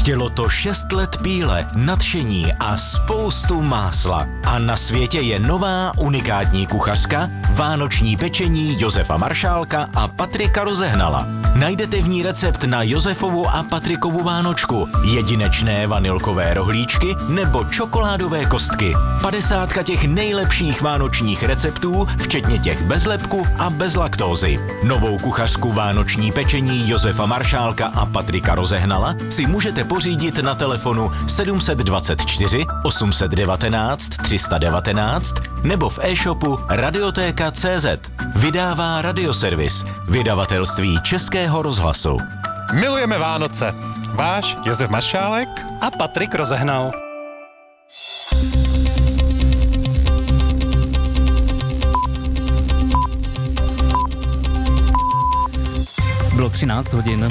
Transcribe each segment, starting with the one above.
Chtělo to 6 let píle, nadšení a spoustu másla. A na světě je nová unikátní kuchařka, vánoční pečení Josefa Maršálka a Patrika Rozehnala. Najdete v ní recept na Josefovu a Patrikovu vánočku, jedinečné vanilkové rohlíčky nebo čokoládové kostky. 50 těch nejlepších vánočních receptů, včetně těch bez lepku a bez laktózy. Novou kuchařku vánoční pečení Josefa Maršálka a Patrika Rozehnala si můžete pořídit na telefonu 724 819 319 nebo v e-shopu radiotéka.cz. Vydává Radioservis, vydavatelství Českého rozhlasu. Milujeme Vánoce. Váš Josef Maršálek a Patrik Rozehnal. Bylo 13 hodin.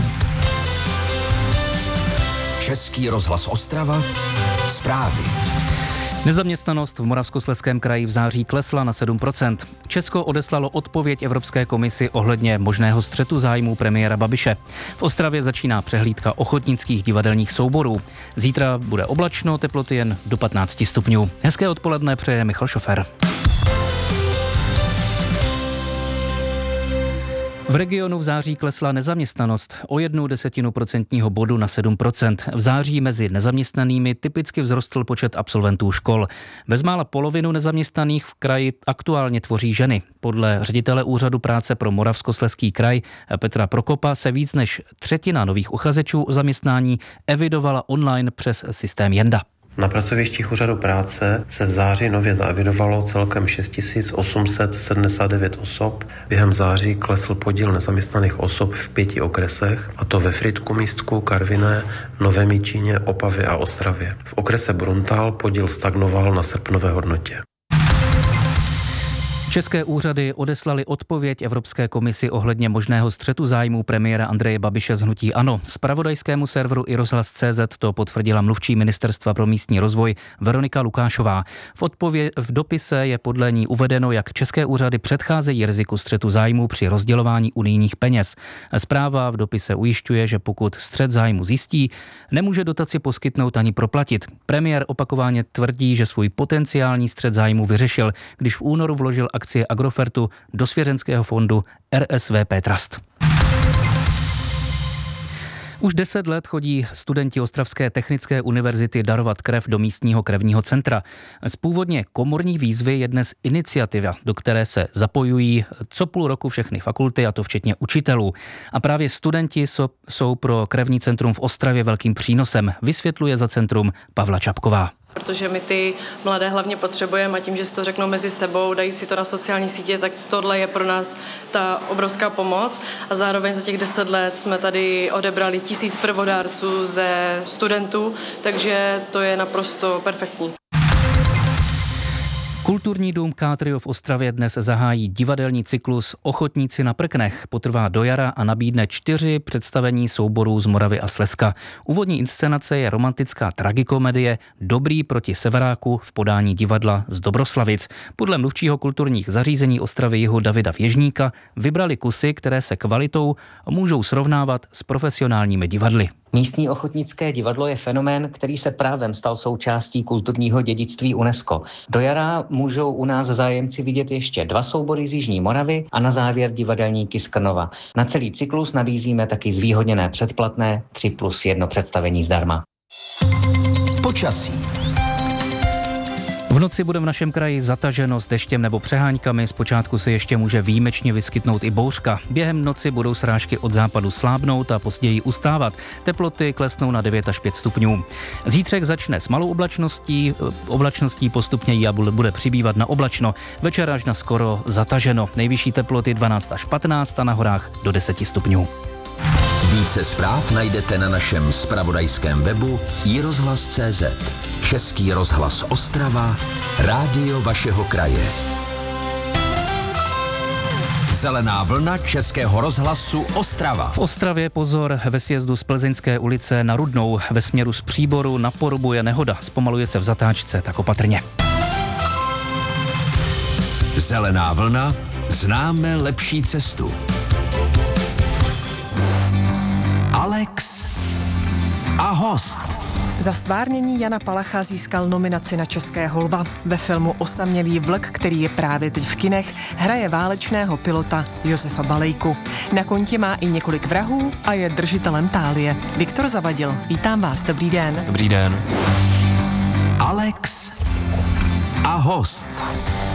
Český rozhlas Ostrava, zprávy. Nezaměstnanost v Moravskoslezském kraji v září klesla na 7%. Česko odeslalo odpověď Evropské komisi ohledně možného střetu zájmů premiéra Babiše. V Ostravě začíná přehlídka ochotnických divadelních souborů. Zítra bude oblačno, teploty jen do 15 stupňů. Hezké odpoledne přeje Michal Šofer. V regionu v září klesla nezaměstnanost o 0,1 procentního bodu na 7%. V září mezi nezaměstnanými typicky vzrostl počet absolventů škol. Bezmála polovinu nezaměstnaných v kraji aktuálně tvoří ženy. Podle ředitele Úřadu práce pro Moravskoslezský kraj Petra Prokopa se víc než třetina nových uchazečů o zaměstnání evidovala online přes systém Jenda. Na pracovištích Úřadu práce se v září nově zaevidovalo celkem 6879 osob. Během září klesl podíl nezaměstnaných osob v 5 okresech, a to ve Frýdku, Místku, Karviné, Novém Jičíně, Opavě a Ostravě. V okrese Bruntal podíl stagnoval na srpnové hodnotě. České úřady odeslaly odpověď Evropské komisi ohledně možného střetu zájmů premiéra Andreje Babiše z hnutí ANO. Zpravodajskému serveru iRozhlas.cz to potvrdila mluvčí Ministerstva pro místní rozvoj Veronika Lukášová. V dopise je podle ní uvedeno, jak české úřady předcházejí riziku střetu zájmů při rozdělování unijních peněz. Zpráva v dopise ujišťuje, že pokud střet zájmu zjistí, nemůže dotaci poskytnout ani proplatit. Premiér opakovaně tvrdí, že svůj potenciální střet zájmu vyřešil, když v únoru vložil akcie Agrofertu do svěřenského fondu RSVP Trust. Už 10 let chodí studenti Ostravské technické univerzity darovat krev do místního krevního centra. Z původně komorní výzvy je dnes iniciativa, do které se zapojují co půl roku všechny fakulty, a to včetně učitelů. A právě studenti jsou pro krevní centrum v Ostravě velkým přínosem, vysvětluje za centrum Pavla Čapková. Protože my ty mladé hlavně potřebujeme, a tím, že si to řeknou mezi sebou, dají si to na sociální sítě, tak tohle je pro nás ta obrovská pomoc. A zároveň za těch 10 let jsme tady odebrali 1000 prvodárců ze studentů, takže to je naprosto perfektní. Kulturní dům Kátrio v Ostravě dnes zahájí divadelní cyklus Ochotníci na prknech. Potrvá do jara a nabídne 4 představení souborů z Moravy a Slezska. Úvodní inscenace je romantická tragikomedie Dobrý proti Severáku v podání divadla z Dobroslavic. Podle mluvčího kulturních zařízení Ostravy Jihu Davida Věžníka vybrali kusy, které se kvalitou můžou srovnávat s profesionálními divadly. Místní ochotnické divadlo je fenomén, který se právem stal součástí kulturního dědictví UNESCO. Do jara můžou u nás zájemci vidět ještě 2 soubory z Jižní Moravy a na závěr divadelníky z Krnova. Na celý cyklus nabízíme taky zvýhodněné předplatné 3+1 představení zdarma. Počasí. V noci bude v našem kraji zataženo s deštěm nebo přeháňkami, zpočátku se ještě může výjimečně vyskytnout i bouřka. Během noci budou srážky od západu slábnout a později ustávat. Teploty klesnou na 9 až 5 stupňů. Zítřek začne s malou oblačností postupně ji bude přibývat na oblačno, večer až na skoro zataženo. Nejvyšší teploty 12 až 15 a na horách do 10 stupňů. Více zpráv najdete na našem zpravodajském webu iRozhlas.cz. Český rozhlas Ostrava, rádio vašeho kraje. Zelená vlna Českého rozhlasu Ostrava. V Ostravě pozor, ve sjezdu z Plzeňské ulice na Rudnou ve směru z Příboru na Porubu je nehoda. Zpomaluje se v zatáčce, tak opatrně. Zelená vlna, známe lepší cestu. a host. Za stvárnění Jana Palacha získal nominaci na Českého lva. Ve filmu Osamělý vlk, který je právě teď v kinech, hraje válečného pilota Josefa Balejku. Na konti má i několik vrahů a je držitelem tálie. Viktor Zavadil, vítám vás, dobrý den. Dobrý den. Alex a host.